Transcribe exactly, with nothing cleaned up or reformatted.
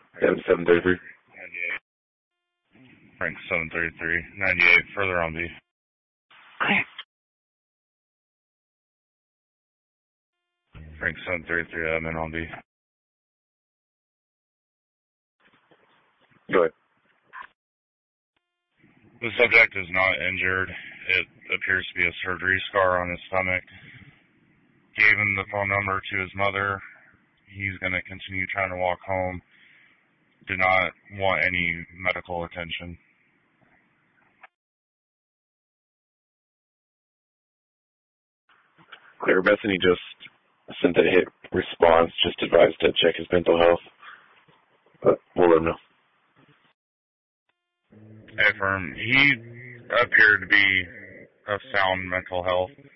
Yeah, seven thirty-three. Frank seven thirty-three, ninety-eight, further on B. Frank seven thirty-three, admin on B. Go ahead. The subject is not injured. It appears to be a surgery scar on his stomach. Gave him the phone number to his mother. He's going to continue trying to walk home. Did not want any medical attention. Clear. Bethany just sent a hit response, just advised to check his mental health. But we'll let him know. Affirm. He appeared to be of sound mental health.